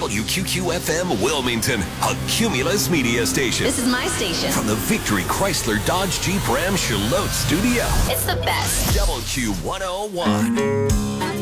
WQQFM Wilmington, a Cumulus media station. This is my station. From the Victory Chrysler Dodge Jeep Ram Charlotte studio. It's the best. WQ101.